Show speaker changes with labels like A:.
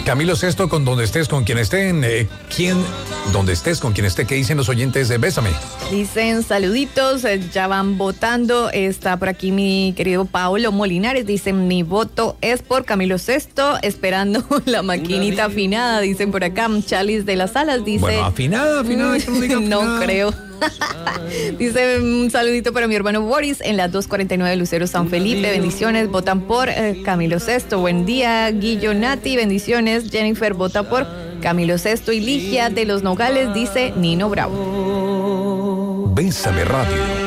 A: Camilo Sesto con Donde estés, con quien estén. Donde estés, con quien esté. ¿Qué dicen los oyentes de Bésame?
B: Dicen saluditos, ya van votando. Está por aquí mi querido Paolo Molinares. Dicen mi voto es por Camilo Sesto, esperando la maquinita afinada. Dicen por acá, Chalis de las Salas. Dice.
A: Bueno, afinada.
B: No creo. Dice un saludito para mi hermano Boris en la 249 Lucero San Felipe. Bendiciones, votan por Camilo Sesto. Buen día, Guillo Nati. Bendiciones. Jennifer vota por Camilo Sesto. Y Ligia de los Nogales dice Nino Bravo.
A: Bésame Radio.